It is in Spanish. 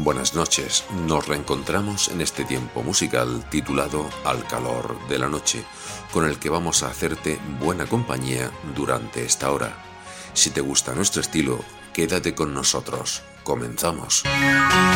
Buenas noches, nos reencontramos en este tiempo musical titulado Al calor de la noche, con el que vamos a hacerte buena compañía durante esta hora. Si te gusta nuestro estilo, quédate con nosotros. Comenzamos.